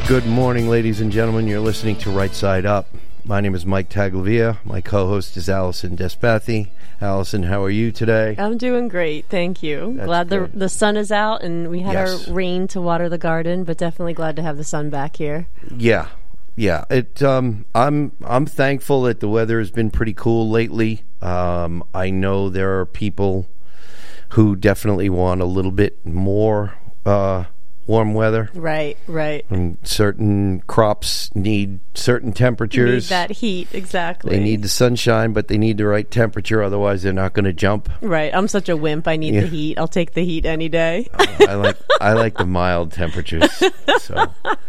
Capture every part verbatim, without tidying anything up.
Good morning, ladies and gentlemen. You're listening to Right Side Up. My name is Mike Taglavia. My co-host is Allison Despathy. Allison, how are you today? I'm doing great, thank you. That's glad the good. the sun is out, and we had Yes. our rain to water the garden, but definitely glad to have the sun back here. Yeah, yeah. It. Um, I'm. I'm thankful that the weather has been pretty cool lately. Um, I know there are people who definitely want a little bit more uh, warm weather. Right, right. And certain crops need certain temperatures. Need that heat, exactly. They need the sunshine, but they need the right temperature. Otherwise, they're not going to jump. Right. I'm such a wimp. I need Yeah. the heat. I'll take the heat any day. uh, I like I like the mild temperatures. So,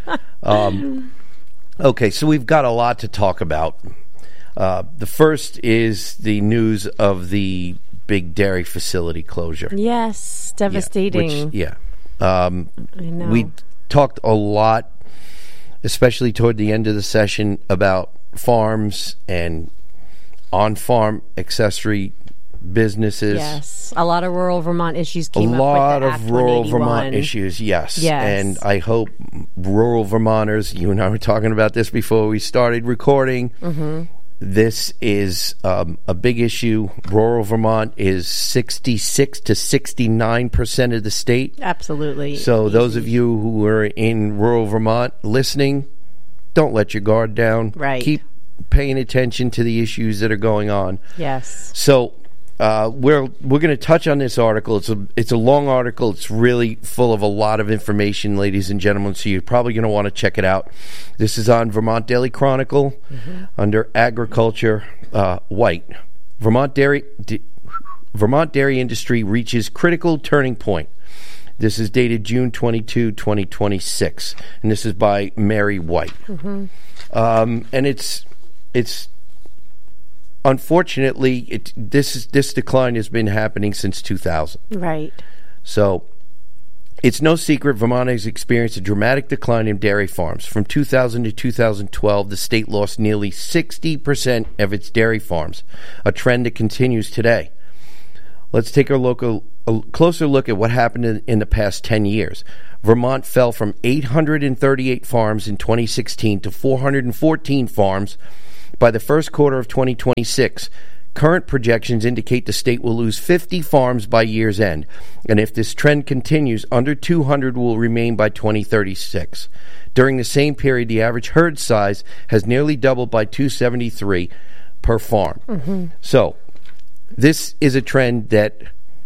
um, okay, so we've got a lot to talk about. Uh, the first is the news of the big dairy facility closure. Yes, devastating. Yeah. Which, yeah. Um, I know. We talked a lot, especially toward the end of the session, about farms and on-farm accessory businesses. Yes, a lot of rural Vermont issues A came up lot with the of Act rural one eighty-one. Vermont issues, yes. Yes. And I hope rural Vermonters, you and I were talking about this before we started recording. Mm-hmm. This is um, a big issue. Rural Vermont is sixty-six to sixty-nine percent of the state. Absolutely. So those of you who are in rural Vermont listening, don't let your guard down. Right. Keep paying attention to the issues that are going on. Yes. So uh, we're we're going to touch on this article. It's a it's a long article. It's really full of a lot of information, ladies and gentlemen. So you're probably going to want to check it out. This is on Vermont Daily Chronicle mm-hmm. under Agriculture. Uh, white Vermont dairy D- Vermont dairy industry reaches critical turning point. This is dated June twenty-second, twenty twenty-six, and this is by Mary White. Mm-hmm. Um, and it's it's. Unfortunately, it, this is, this decline has been happening since two thousand. Right. So it's no secret Vermont has experienced a dramatic decline in dairy farms. From two thousand to two thousand twelve, the state lost nearly sixty percent of its dairy farms, a trend that continues today. Let's take a, local, a closer look at what happened in, in the past ten years. Vermont fell from eight hundred thirty-eight farms in twenty sixteen to four hundred fourteen farms by the first quarter of twenty twenty-six. Current projections indicate the state will lose fifty farms by year's end, and if this trend continues, under two hundred will remain by twenty thirty-six. During the same period, the average herd size has nearly doubled by two hundred seventy-three per farm. Mm-hmm. So, this is a trend that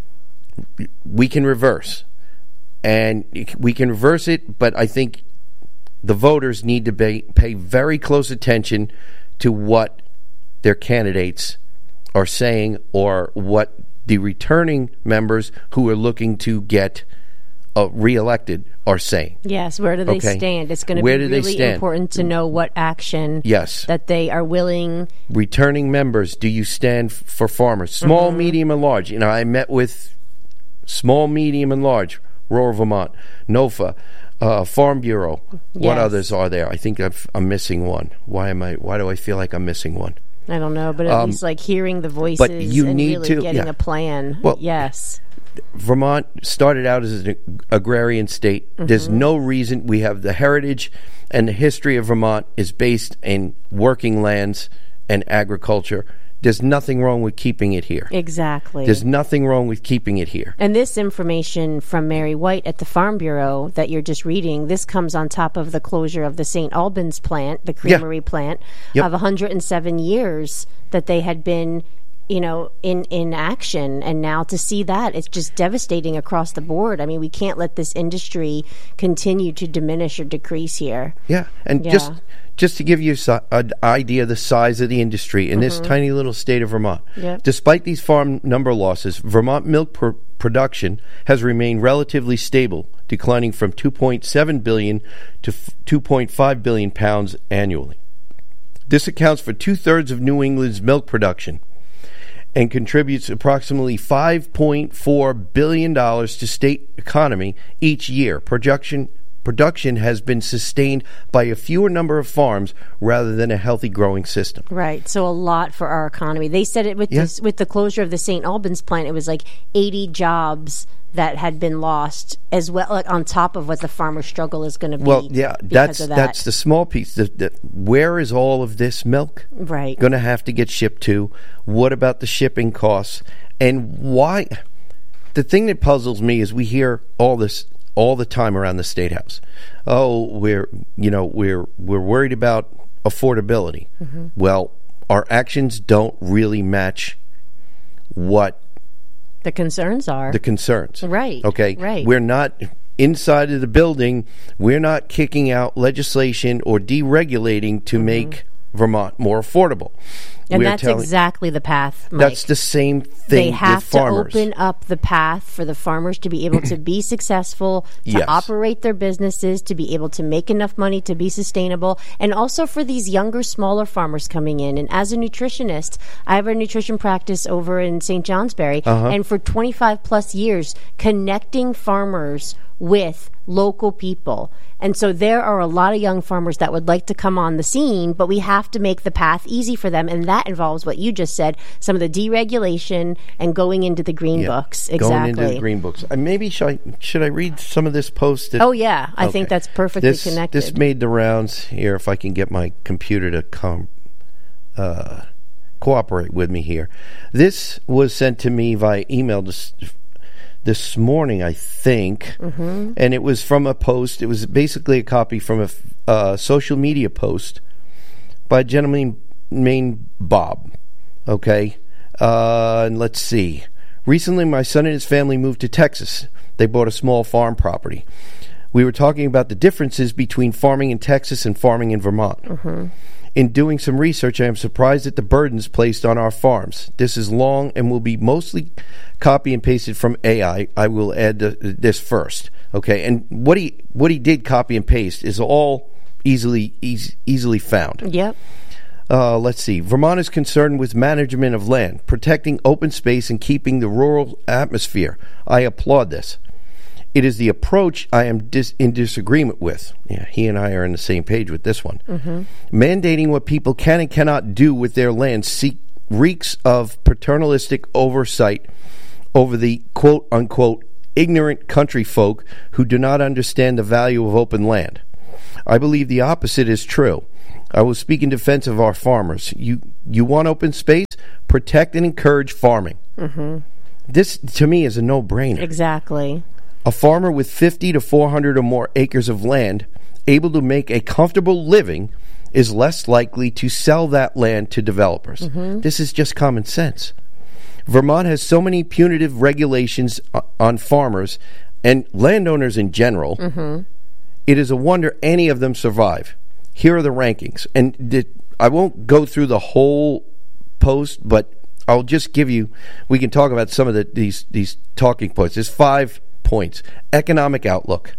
we can reverse, and we can reverse it, but I think the voters need to pay, pay very close attention to what their candidates are saying or what the returning members who are looking to get uh, reelected are saying. Yes, where do they Okay. stand? It's going to Where be do they really stand? important to know what action Yes. that they are willing. Returning members, do you stand f- for farmers? Small, Mm-hmm. medium, and large. You know, I met with small, medium, and large, rural Vermont, NOFA, Uh, Farm Bureau. What Yes. others are there? I think I've, I'm missing one. Why am I? Why do I feel like I'm missing one? I don't know, but at Um, least like hearing the voices but you and need really to- getting yeah. a plan. Well, yes. Vermont started out as an agrarian state. Mm-hmm. There's no reason. We have the heritage and the history of Vermont is based in working lands and agriculture. There's nothing wrong with keeping it here. Exactly. There's nothing wrong with keeping it here. And this information from Mary White at the Farm Bureau that you're just reading, this comes on top of the closure of the Saint Albans plant, the creamery Yeah. plant, Yep. of one hundred seven years that they had been, you know, in, in action. And now to see that, it's just devastating across the board. I mean, we can't let this industry continue to diminish or decrease here. Yeah, and Yeah. just just to give you si- an idea of the size of the industry in this tiny little state of Vermont, Yep. despite these farm number losses, Vermont milk pr- production has remained relatively stable, declining from two point seven billion to f- two point five billion pounds annually. This accounts for two-thirds of New England's milk production and contributes approximately five point four billion dollars to state economy each year. Production production has been sustained by a fewer number of farms rather than a healthy growing system. Right. So a lot for our economy. They said it with Yeah. this, with the closure of the Saint Albans plant, it was like eighty jobs that had been lost as well, like on top of what the farmer struggle is going to be. Well, yeah, because that's of that. that's the small piece. The, the, where is all of this milk right. going to have to get shipped to? What about the shipping costs? And why? The thing that puzzles me is we hear all this all the time around the State House. Oh, we're you know we're we're worried about affordability. Mm-hmm. Well, our actions don't really match what the concerns are. The concerns. Right. Okay. Right. We're not inside of the building. We're not kicking out legislation or deregulating to mm-hmm. make Vermont more affordable. And We're that's telling, exactly the path, Mike. That's the same thing They have with to farmers. open up the path for the farmers to be able to be successful, to Yes. operate their businesses, to be able to make enough money to be sustainable, and also for these younger, smaller farmers coming in. And as a nutritionist, I have a nutrition practice over in Saint Johnsbury, Uh-huh. and for twenty-five plus years, connecting farmers with local people. And so there are a lot of young farmers that would like to come on the scene, but we have to make the path easy for them. And that involves what you just said, some of the deregulation and going into the green Yeah, books. Exactly. Going into the green books. Uh, maybe should I, should I read some of this post? That, oh, yeah. I okay. think that's perfectly this, connected. This made the rounds here, if I can get my computer to come uh, cooperate with me here. This was sent to me via email this, this morning, I think, mm-hmm. and it was from a post. It was basically a copy from a uh, social media post by a gentleman named Bob. Okay, uh, and let's see. Recently, my son and his family moved to Texas. They bought a small farm property. We were talking about the differences between farming in Texas and farming in Vermont. Mm-hmm. In doing some research, I am surprised at the burdens placed on our farms. This is long and will be mostly copy and pasted from A I. I will add the, this first, okay? And what he what he did copy and paste is all easily eas- easily found. Yep. Uh, let's see. Vermont is concerned with management of land, protecting open space, and keeping the rural atmosphere. I applaud this. It is the approach I am dis- in disagreement with. Yeah, he and I are on the same page with this one. Mm-hmm. Mandating what people can and cannot do with their land seek, reeks of paternalistic oversight over the quote-unquote ignorant country folk who do not understand the value of open land. I believe the opposite is true. I will speak in defense of our farmers. You you want open space? Protect and encourage farming. Mm-hmm. This, to me, is a no-brainer. Exactly. A farmer with fifty to four hundred or more acres of land, able to make a comfortable living, is less likely to sell that land to developers. Mm-hmm. This is just common sense. Vermont has so many punitive regulations on farmers and landowners in general. Mm-hmm. It is a wonder any of them survive. Here are the rankings. And the, I won't go through the whole post, but I'll just give you, we can talk about some of the, these, these talking points. There's five points. Economic outlook.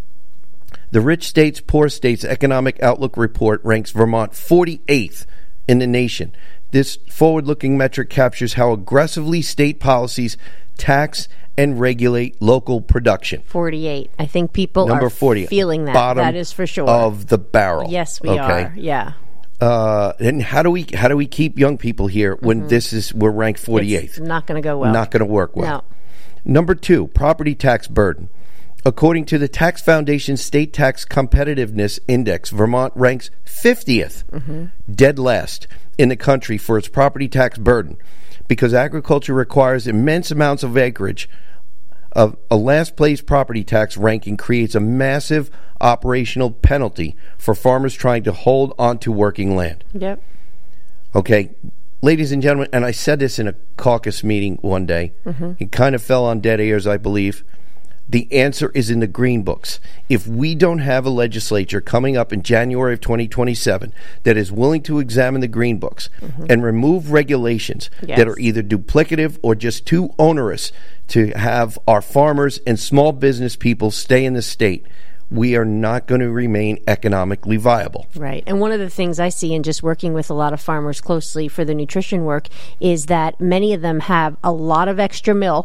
The Rich States, Poor States Economic Outlook Report ranks Vermont forty-eighth in the nation. This forward-looking metric captures how aggressively state policies tax and regulate local production. forty-eight. I think people Number are forty, feeling that. Bottom that is for sure. of the barrel. Yes, we okay? are. Yeah. Uh, and how do we how do we keep young people here when mm-hmm. this is we're ranked forty-eighth? It's not going to go well. Not going to work well. No. Number two, property tax burden. According to the Tax Foundation's State Tax Competitiveness Index, Vermont ranks fiftieth, mm-hmm. dead last in the country for its property tax burden. Because agriculture requires immense amounts of acreage, a, a last-place property tax ranking creates a massive operational penalty for farmers trying to hold onto working land. Yep. Okay, ladies and gentlemen, and I said this in a caucus meeting one day. Mm-hmm. It kind of fell on dead ears, I believe. The answer is in the green books. If we don't have a legislature coming up in January of twenty twenty-seven that is willing to examine the green books mm-hmm. and remove regulations yes. that are either duplicative or just too onerous to have our farmers and small business people stay in the state, we are not going to remain economically viable. Right. And one of the things I see in just working with a lot of farmers closely for the nutrition work is that many of them have a lot of extra milk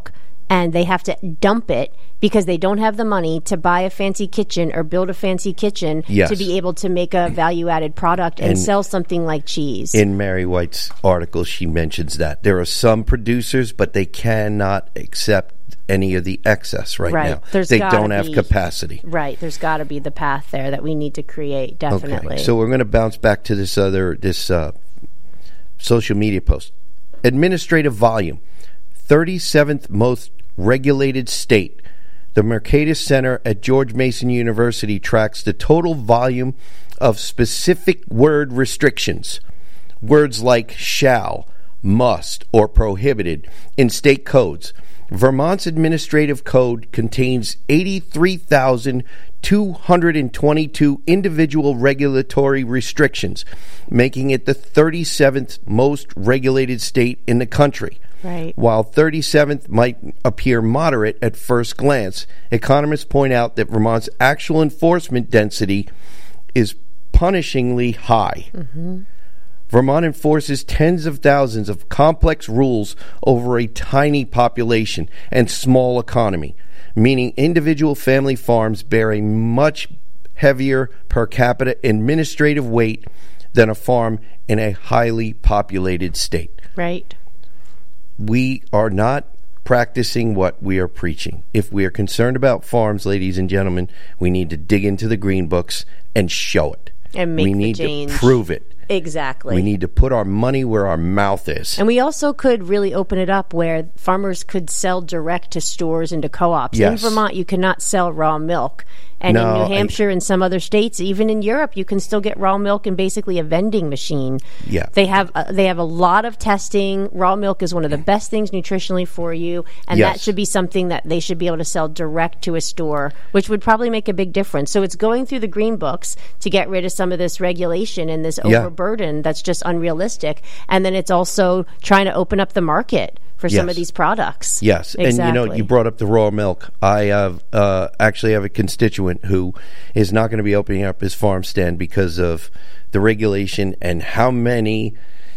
and they have to dump it because they don't have the money to buy a fancy kitchen or build a fancy kitchen yes. to be able to make a value-added product and, and sell something like cheese. In Mary White's article, she mentions that. There are some producers, but they cannot accept any of the excess right, right. now. There's they don't be, have capacity. Right. There's got to be the path there that we need to create, definitely. Okay. So we're going to bounce back to this other, this uh, social media post. Administrative volume, thirty-seventh most regulated state. The Mercatus Center at George Mason University tracks the total volume of specific word restrictions. Words like shall, must, or prohibited in state codes. Vermont's administrative code contains eighty-three thousand two hundred twenty-two individual regulatory restrictions, making it the thirty-seventh most regulated state in the country. Right. While thirty-seventh might appear moderate at first glance, economists point out that Vermont's actual enforcement density is punishingly high. Mm-hmm. Vermont enforces tens of thousands of complex rules over a tiny population and small economy, meaning individual family farms bear a much heavier per capita administrative weight than a farm in a highly populated state. Right. We are not practicing what we are preaching. If we are concerned about farms, ladies and gentlemen, we need to dig into the green books and show it. And make we the need change. to prove it. Exactly. We need to put our money where our mouth is. And we also could really open it up where farmers could sell direct to stores and to co-ops. Yes. In Vermont, you cannot sell raw milk. And no, in New Hampshire and some other states, even in Europe, you can still get raw milk in basically a vending machine. Yeah. They have uh, they have a lot of testing. Raw milk is one of the best things nutritionally for you, and yes. that should be something that they should be able to sell direct to a store, which would probably make a big difference. So it's going through the green books to get rid of some of this regulation and this yeah. overburden that's just unrealistic. And then it's also trying to open up the market for some yes. of these products. Yes, exactly. And you know, you brought up the raw milk. I have uh, actually have a constituent who is not going to be opening up his farm stand because of the regulation and how many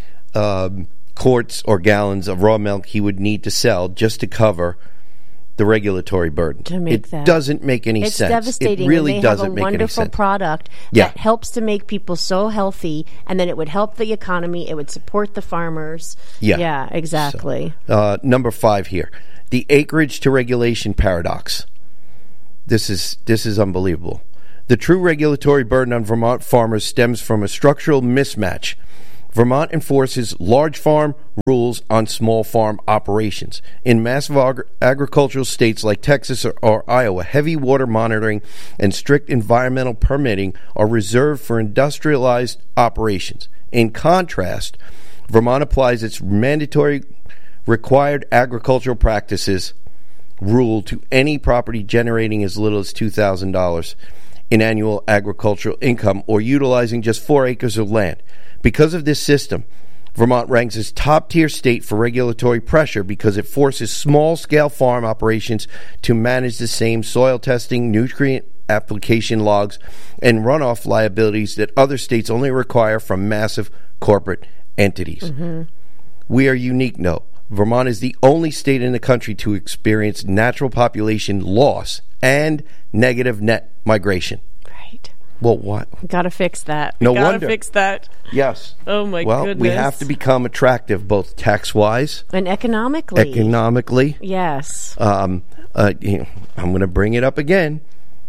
um, quarts or gallons of raw milk he would need to sell just to cover the regulatory burden. To make it that. doesn't make any it's sense. Devastating. It really and they doesn't have a make any wonderful sense. product yeah. that helps to make people so healthy, and then it would help the economy. It would support the farmers. Yeah, yeah, exactly. So, uh, number five here, the acreage to regulation paradox. This is this is unbelievable. The true regulatory burden on Vermont farmers stems from a structural mismatch. Vermont enforces large farm rules on small farm operations. In massive ag- agricultural states like Texas or, or Iowa, heavy water monitoring and strict environmental permitting are reserved for industrialized operations. In contrast, Vermont applies its mandatory required agricultural practices rule to any property generating as little as two thousand dollars in annual agricultural income or utilizing just four acres of land. Because of this system, Vermont ranks as top-tier state for regulatory pressure because it forces small-scale farm operations to manage the same soil testing, nutrient application logs, and runoff liabilities that other states only require from massive corporate entities. Mm-hmm. We are unique, no. Vermont is the only state in the country to experience natural population loss and negative net migration. Right. Well, what? We gotta fix that. No we gotta wonder. fix that. Yes. Oh my well, goodness. we have to become attractive, both tax-wise and economically. Economically. Yes. Um, uh, you know, I'm going to bring it up again.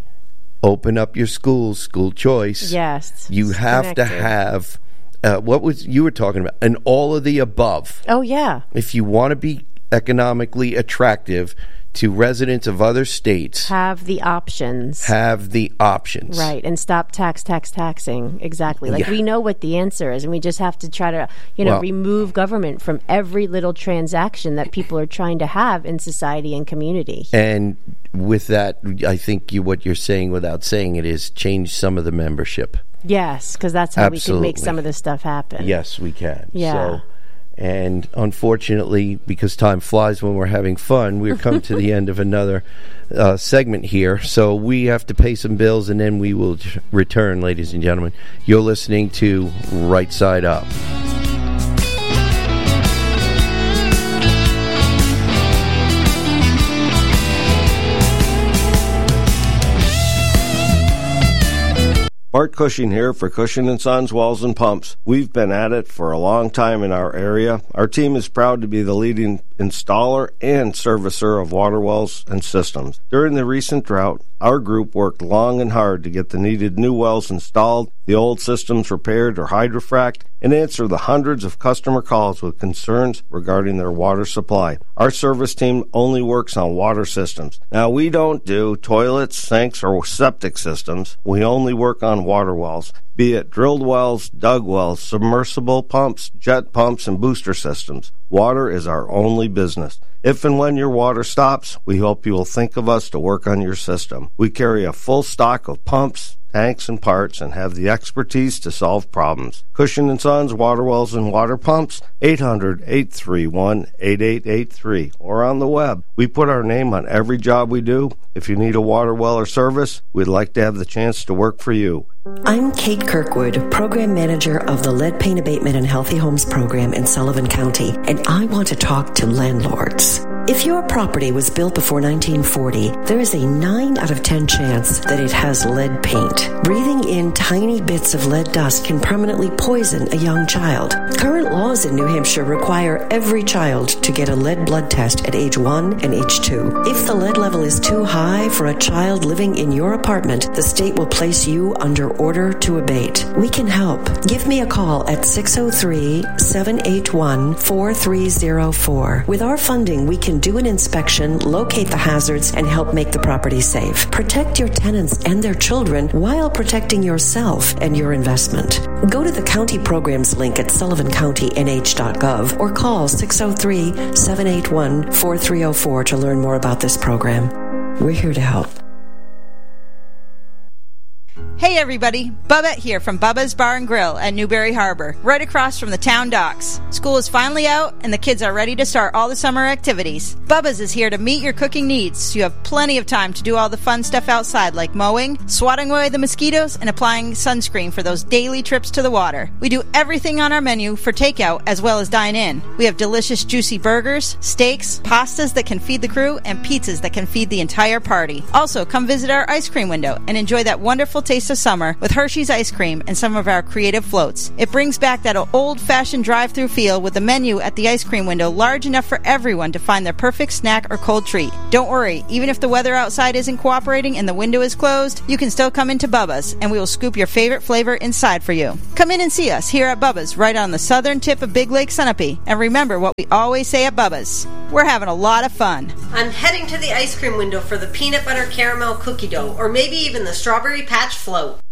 Open up your schools, school choice. Yes. You have connected. to have. Uh, what was you were talking about? And all of the above. Oh yeah. If you want to be economically attractive to residents of other states, have the options. Have the options. Right, and stop tax, tax, taxing. Exactly. Like yeah. we know what the answer is, and we just have to try to, you know, well, remove government from every little transaction that people are trying to have in society and community. And with that, I think you, what you're saying without saying it is change some of the membership. Yes, because that's how Absolutely. we can make some of this stuff happen. Yes, we can. Yeah. So, and unfortunately, because time flies when we're having fun, we're come to the end of another uh, segment here. So we have to pay some bills, and then we will t- return, ladies and gentlemen. You're listening to Right Side Up. Bart Cushing here for Cushing and Sons Wells and Pumps. We've been at it for a long time in our area. Our team is proud to be the leading installer and servicer of water wells and systems. During the recent drought, our group worked long and hard to get the needed new wells installed, the old systems repaired or hydrofrac'd, and answer the hundreds of customer calls with concerns regarding their water supply. Our service team only works on water systems. Now, we don't do toilets, sinks, or septic systems. We only work on water wells, be it drilled wells, dug wells, submersible pumps, jet pumps, and booster systems. Water is our only business. If and when your water stops, we hope you will think of us to work on your system. We carry a full stock of pumps, tanks, and parts, and have the expertise to solve problems. Cushing and Sons Water Wells and Water Pumps, eight hundred, eight three one, eight eight eight three, or on the web. We put our name on every job we do. If you need a water well or service, we'd like to have the chance to work for you. I'm Kate Kirkwood, Program Manager of the Lead Paint Abatement and Healthy Homes Program in Sullivan County, and I want to talk to landlords. If your property was built before nineteen forty, there is a nine out of ten chance that it has lead paint. Breathing in tiny bits of lead dust can permanently poison a young child. Current laws in New Hampshire require every child to get a lead blood test at age one and age two. If the lead level is too high for a child living in your apartment, the state will place you under order to abate. We can help. Give me a call at six oh three, seven eight one, four three oh four. With our funding, we can do an inspection, locate the hazards, and help make the property safe. Protect your tenants and their children while protecting yourself and your investment. Go to the county programs link at sullivan county n h dot gov or call six oh three, seven eight one, four three oh four to learn more about this program. We're here to help. Hey everybody, Bubba here from Bubba's Bar and Grill at Newberry Harbor, right across from the town docks. School is finally out and the kids are ready to start all the summer activities. Bubba's is here to meet your cooking needs, so you have plenty of time to do all the fun stuff outside like mowing, swatting away the mosquitoes, and applying sunscreen for those daily trips to the water. We do everything on our menu for takeout as well as dine in. We have delicious juicy burgers, steaks, pastas that can feed the crew, and pizzas that can feed the entire party. Also, come visit our ice cream window and enjoy that wonderful taste of summer with Hershey's ice cream and some of our creative floats. It brings back that old-fashioned drive-through feel with the menu at the ice cream window large enough for everyone to find their perfect snack or cold treat. Don't worry, even if the weather outside isn't cooperating and the window is closed, you can still come into Bubba's and we will scoop your favorite flavor inside for you. Come in and see us here at Bubba's right on the southern tip of Big Lake Sunapee, and remember what we always say at Bubba's: we're having a lot of fun. I'm heading to the ice cream window for the peanut butter caramel cookie dough, or maybe even the strawberry patch float.